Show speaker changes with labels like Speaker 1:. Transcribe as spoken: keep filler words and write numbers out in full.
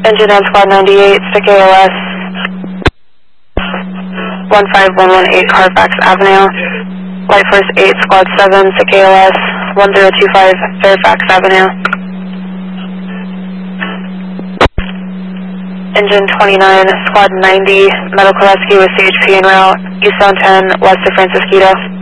Speaker 1: Engine on Squad ninety-eight, stick A L S, one five one one eight Carfax Avenue. Light Force eight, Squad seven, stick A L S, one zero two five Fairfax Avenue. Engine twenty-nine, Squad ninety, medical rescue with C H P en route, eastbound ten, west of Francisquito.